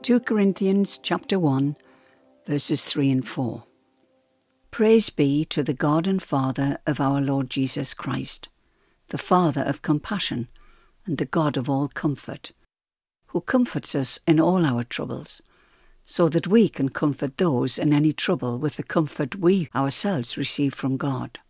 2 Corinthians chapter 1, verses 3 and 4. Praise be to the God and Father of our Lord Jesus Christ, the Father of compassion and the God of all comfort, who comforts us in all our troubles, so that we can comfort those in any trouble with the comfort we ourselves receive from God.